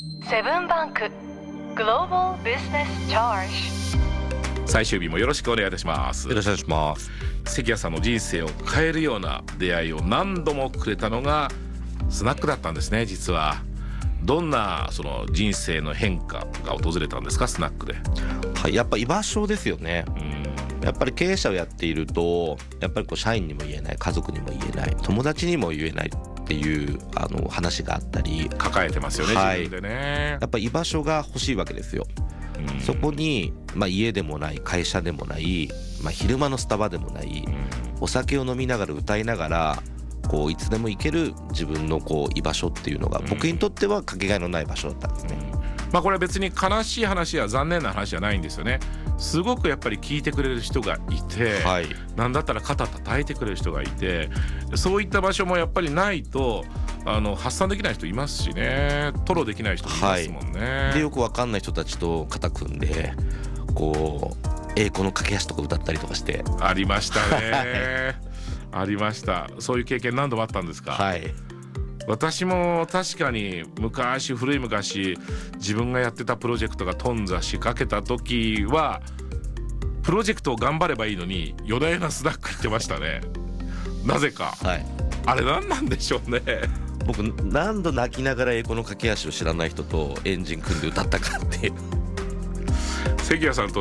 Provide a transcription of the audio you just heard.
セブンバンクグローバルビジネスチャージ。 最終日もよろしくお願いいたします。 よろしくお願いします。 関谷さんの人生を変えるような出会いを何度もくれたのがスナックだったんですね。実はどんなその人生の変化が訪れたんですか、スナックで。 はい、やっぱ居場所ですよね。やっぱり経営者をやっていると、やっぱりこう社員にも言えない、家族にも言えない、友達にも言えないっていう話があったり抱えてますよね、 はい、 自分でね。 やっぱ居場所が欲しいわけですよ。そこに、家でもない、会社でもない、昼間のスタバでもない、お酒を飲みながら歌いながらこういつでも行ける自分のこう居場所っていうのが僕にとってはかけがえのない場所だったんですね。 これは別に悲しい話や残念な話じゃないんですよね。すごくやっぱり聞いてくれる人がいて、 はい、 なんだったら肩叩いてくれる人がいて、そういった場所もやっぱりないと発散できない人いますしね、吐露できない人もいますもんね、はい、 でよくわかんない人たちと肩組んでこう栄光の架け橋とか歌ったりとかして。 ありましたねありました。そういう経験何度もあったんですか。 はい、 私も確かに古い昔自分がやってたプロジェクトが頓挫しかけた時はプロジェクトを頑張ればいいのに夜な夜なスナック行ってましたね。なぜか、はい、あれ何なんでしょうね。 僕何度泣きながら栄光の架け橋を知らない人とエンジン組んで歌ったかっていう。 関谷さんと